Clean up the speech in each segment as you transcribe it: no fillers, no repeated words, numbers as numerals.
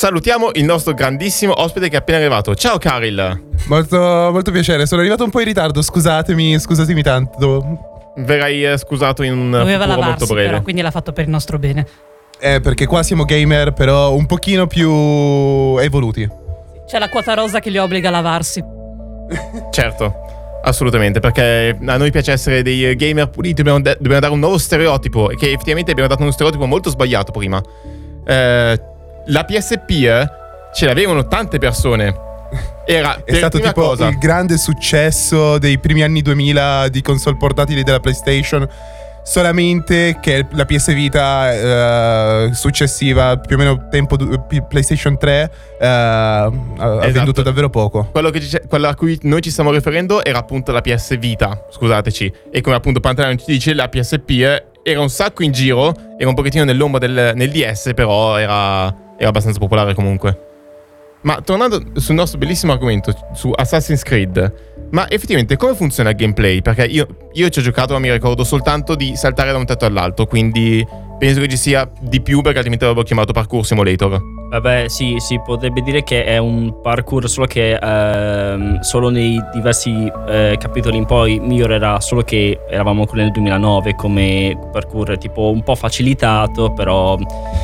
salutiamo il nostro grandissimo ospite che è appena arrivato. Ciao Karil. Molto, molto piacere, sono arrivato un po' in ritardo, scusatemi tanto. Verrai scusato in un Doveva futuro molto lavarsi, breve. però, quindi l'ha fatto per il nostro bene. Perché qua siamo gamer, però un pochino più evoluti. C'è la quota rosa che li obbliga a lavarsi. Certo, assolutamente, perché a noi piace essere dei gamer puliti. Dobbiamo dare un nuovo stereotipo, che effettivamente abbiamo dato uno stereotipo molto sbagliato prima. La PSP ce l'avevano tante persone. È stato tipo cosa il grande successo dei primi anni 2000 di console portatili della PlayStation. Solamente che la PS Vita successiva, più o meno tempo PlayStation 3, ha venduto davvero poco. Quello a cui noi ci stiamo riferendo era appunto la PS Vita, scusateci. E come appunto Pantalone ci dice, la PSP era un sacco in giro, era un pochettino nell'ombra nel DS, però era abbastanza popolare comunque. Ma tornando sul nostro bellissimo argomento su Assassin's Creed, ma effettivamente come funziona il gameplay? Perché io ci ho giocato, ma mi ricordo soltanto di saltare da un tetto all'altro, quindi penso che ci sia di più, perché altrimenti l'avevo chiamato Parkour Simulator. Vabbè, sì, si potrebbe dire che è un parkour, solo che solo nei diversi capitoli in poi migliorerà, solo che eravamo ancora nel 2009 come parkour tipo un po' facilitato, però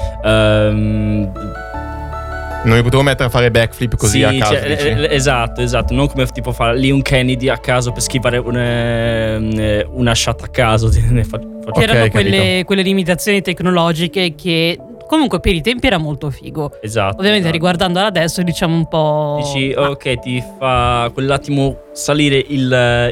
non mi potevo mettere a fare backflip così sì, a caso, esatto, non come tipo fare lì un Kennedy a caso per schivare una shot a caso. Erano quelle limitazioni tecnologiche che comunque per i tempi era molto figo. Esatto. Ovviamente riguardandola adesso diciamo un po'. Dici ok, ti fa quell'attimo salire ti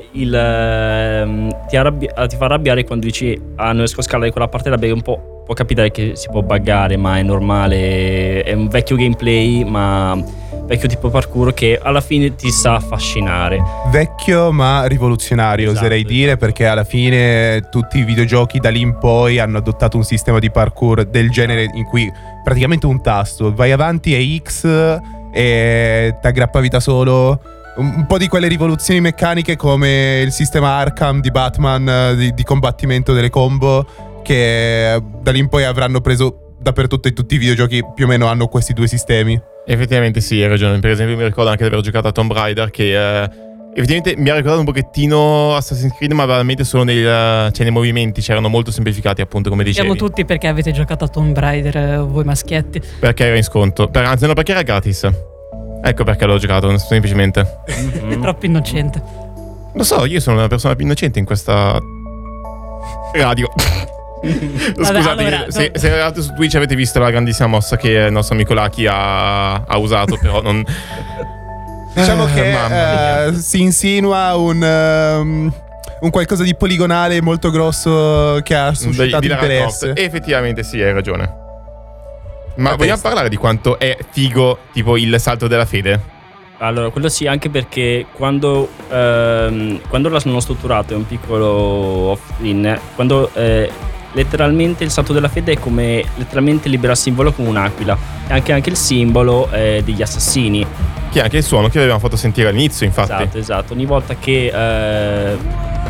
fa arrabbiare quando dici non riesco a scalare quella parte là, perché un po' può capitare che si può buggare, ma è normale. È un vecchio gameplay, ma vecchio tipo parkour che alla fine ti sa affascinare. Vecchio ma rivoluzionario, oserei dire, perché alla fine tutti i videogiochi da lì in poi hanno adottato un sistema di parkour del genere in cui praticamente un tasto, vai avanti e X e ti aggrappavi da solo. Un po' di quelle rivoluzioni meccaniche come il sistema Arkham di Batman di combattimento delle combo, che da lì in poi avranno preso dappertutto, e tutti i videogiochi più o meno hanno questi due sistemi. Effettivamente sì, hai ragione. Per esempio mi ricordo anche di aver giocato a Tomb Raider, che effettivamente mi ha ricordato un pochettino Assassin's Creed, ma veramente solo nei movimenti c'erano molto semplificanti, appunto, come dicevi. Siamo tutti perché avete giocato a Tomb Raider, voi maschietti. Perché era in sconto, anzi no, perché era gratis. Ecco perché l'ho giocato, semplicemente. È troppo innocente. Lo so, io sono una persona più innocente in questa radio. Scusate, allora, se eravate su Twitch avete visto la grandissima mossa che il nostro amico Lucky ha usato, però non. Diciamo che si insinua un qualcosa di poligonale molto grosso che ha suscitato interesse. Effettivamente sì, hai ragione. Ma vogliamo parlare di quanto è figo tipo il salto della fede? Allora, quello sì, anche perché quando l'hanno strutturato è un piccolo off-in, quando letteralmente il salto della fede è come letteralmente liberarsi in volo come un'aquila, e anche il simbolo degli assassini, che è anche il suono che avevamo fatto sentire all'inizio, infatti. esatto. Ogni volta che